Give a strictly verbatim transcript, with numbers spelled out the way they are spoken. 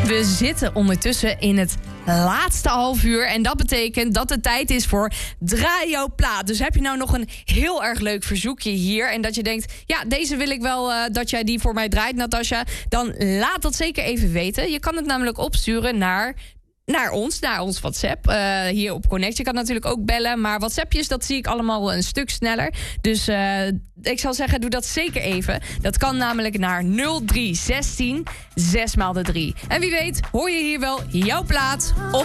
We zitten ondertussen in het laatste half uur. En dat betekent dat het tijd is voor Draai jouw plaat. Dus heb je nou nog een heel erg leuk verzoekje hier... en dat je denkt, ja, deze wil ik wel uh, dat jij die voor mij draait, Natasja... dan laat dat zeker even weten. Je kan het namelijk opsturen naar... Naar ons, naar ons WhatsApp. Uh, hier op Connect. Je kan natuurlijk ook bellen. Maar WhatsAppjes, dat zie ik allemaal een stuk sneller. Dus uh, ik zal zeggen, doe dat zeker even. Dat kan namelijk naar nul drie zestien zes maal de drie. En wie weet, hoor je hier wel jouw plaat op